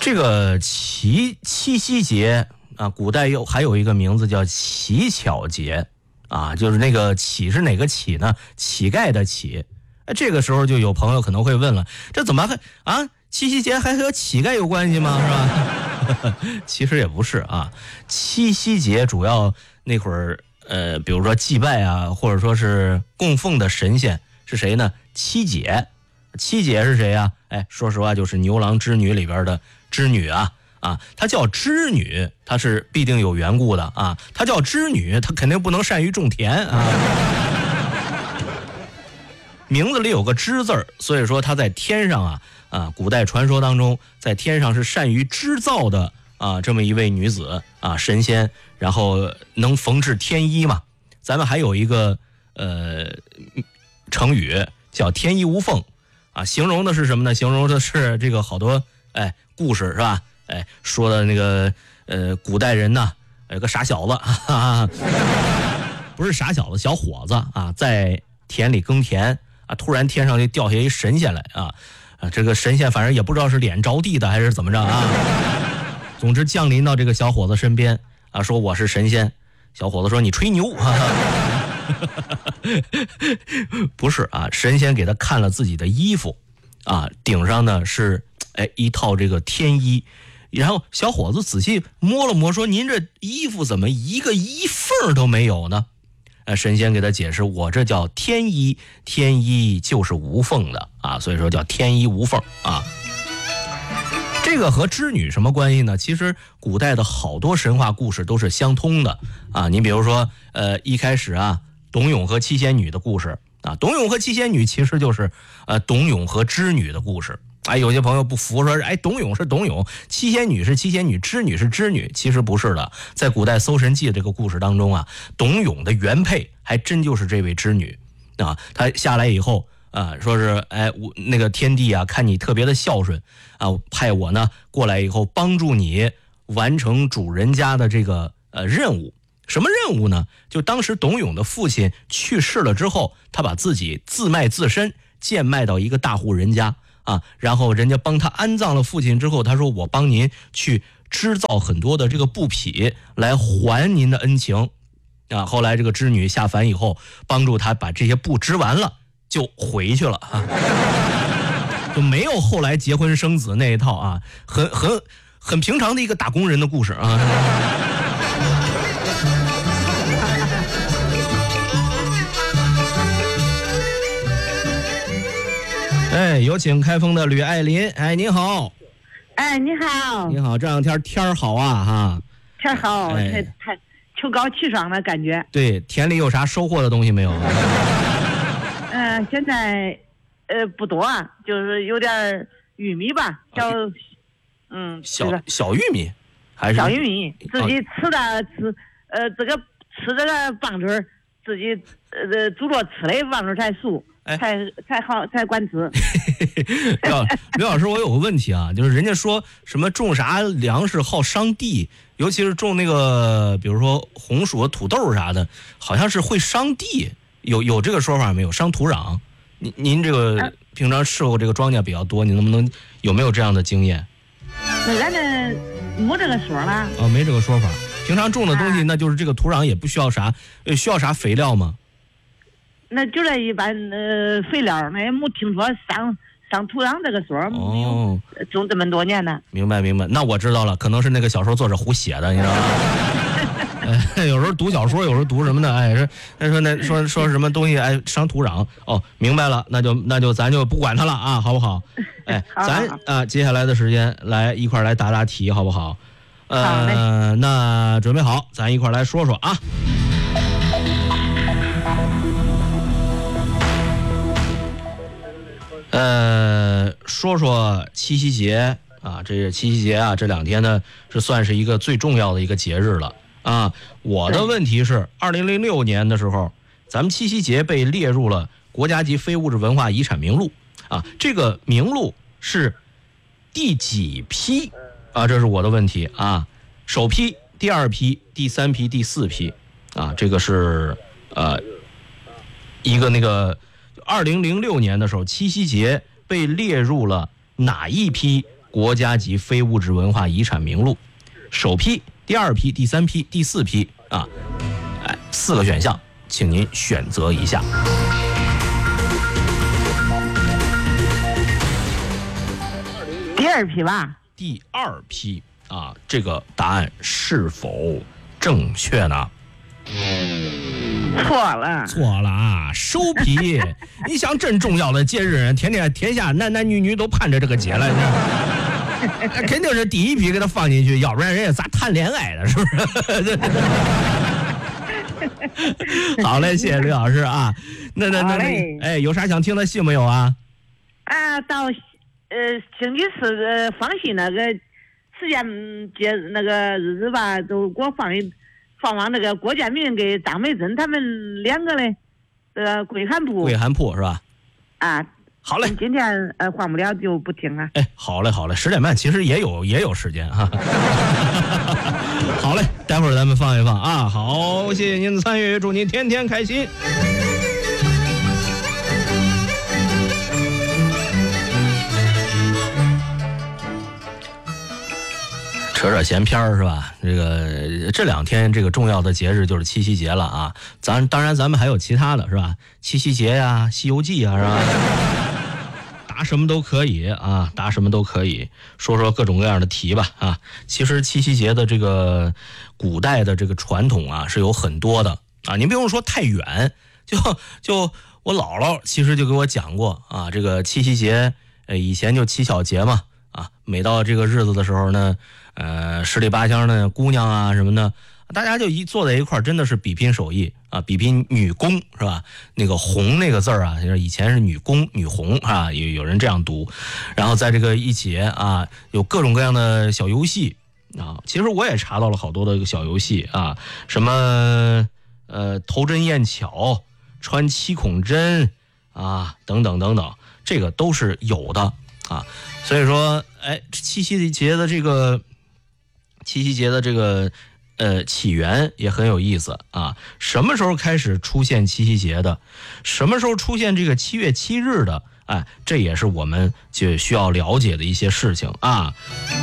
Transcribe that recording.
这个七夕节啊，古代还有一个名字叫乞巧节啊，就是那个乞是哪个乞呢？乞丐的乞。这个时候就有朋友可能会问了，这怎么还啊？七夕节还和乞丐有关系吗？是吧？其实也不是啊，七夕节主要那会儿比如说祭拜啊，或者说是供奉的神仙是谁呢？七姐。七姐是谁啊？说实话就是牛郎织女里边的织女啊，她叫织女，她是必定有缘故的啊。她叫织女，她肯定不能善于种田啊。名字里有个织字，所以说她在天上古代传说当中，在天上是善于织造的这么一位女子啊，神仙，然后能缝制天衣嘛。咱们还有一个成语叫天衣无缝。形容的是什么呢？形容的是这个好多故事是吧？说的那个古代人呢，有个傻小子，不是傻小子，小伙子在田里耕田突然天上就掉下一神仙来这个神仙反正也不知道是脸着地的还是怎么着总之降临到这个小伙子身边说我是神仙。小伙子说你吹牛不是神仙给他看了自己的衣服顶上呢是一套这个天衣，然后小伙子仔细摸了摸说您这衣服怎么一个衣缝都没有呢？神仙给他解释，我这叫天衣，天衣就是无缝的所以说叫天衣无缝这个和织女什么关系呢？其实古代的好多神话故事都是相通的你比如说一开始董永和七仙女的故事董永和七仙女其实就是董永和织女的故事有些朋友不服说董永是董永，七仙女是七仙女，织女是织女，其实不是的。在古代搜神记这个故事当中董永的原配还真就是这位织女她下来以后说是那个天帝看你特别的孝顺派我呢过来以后帮助你完成主人家的这个任务。什么任务呢？就当时董永的父亲去世了之后，他把自己自卖自身，贱卖到一个大户人家然后人家帮他安葬了父亲之后，他说我帮您去织造很多的这个布匹来还您的恩情后来这个织女下凡以后，帮助他把这些布织完了就回去了就没有后来结婚生子那一套很平常的一个打工人的故事有请开封的吕爱林。你好。 你好。 你好，这两天天好天好，太秋高气爽的感觉。 对，田里有啥收获的东西没有？ 现在不多就是有点玉米吧， 小玉米，还是小玉米，自己吃的这个吃这个棒槌自己煮着吃的棒槌才熟。才好才管吃。 刘老师，我有个问题就是人家说什么种啥粮食好伤地，尤其是种那个比如说红薯、土豆啥的，好像是会伤地，有这个说法没有？伤土壤？您这个平常伺候这个庄稼比较多，你能不能有没有这样的经验？ 那咱这没这个说了没这个说法。平常种的东西，那就是这个土壤也不需要啥，需要啥肥料吗？ 那就这一般肥料，那也没听说上土壤这个说种这么多年呢。 明白。那我知道了，可能是那个小说作者胡写的，你知道吗？有时候读小说，有时候读什么呢？说什么东西伤土壤明白了，那就咱就不管它了好不好？咱接下来的时间来一块来答答题，好不好？那准备好，咱一块来说说说说七夕节这七夕节这两天呢是算是一个最重要的一个节日了我的问题是2006年的时候，咱们七夕节被列入了国家级非物质文化遗产名录这个名录是第几批这是我的问题首批、第二批、第三批、第四批这个是一个那个2006年的时候，七夕节被列入了哪一批国家级非物质文化遗产名录。首批、第二批、第三批、第四批啊，4个选项，请您选择一下。 第二批吧。 第二批啊，这个答案是否正确呢？ 错了啊！首批，你想真重要的节日，天下男男女女都盼着这个节了，肯定是第一批给他放进去，要不然人家咋谈恋爱的，是不是？好嘞，谢谢刘老师啊。那，哎，有啥想听的戏没有啊？ 到星期四放戏那个时间节那个日子吧，都给我放完那个郭建民给张美珍他们2个嘞，贵寒铺是吧？ 啊， 好嘞。 今天换不了就不听了。 哎，好嘞，10点半其实也有时间哈。好嘞，待会儿咱们放一放啊。好，谢谢您的参与，祝您天天开心。扯闲篇儿是吧？这2天这个重要的节日就是七夕节了啊。当然咱们还有其他的是吧？七夕节呀、西游记啊是吧？答什么都可以啊，答什么都可以。说说各种各样的题吧啊。其实七夕节的这个古代的这个传统啊是有很多的啊。您不用说太远，就我姥姥其实就给我讲过啊，这个七夕节以前就七小节嘛啊，每到这个日子的时候呢。十里八乡的姑娘啊什么的，大家就坐在一块儿，真的是比拼手艺啊，比拼女工是吧？那个红那个字啊，以前是女工女红啊，有人这样读。然后在这个一节啊，有各种各样的小游戏啊。其实我也查到了好多的小游戏啊，什么头针验巧、穿七孔针啊，等等等等，这个都是有的啊。所以说，七夕节的这个起源也很有意思啊。什么时候开始出现七夕节的？什么时候出现这个7月7日的？这也是我们就需要了解的一些事情啊。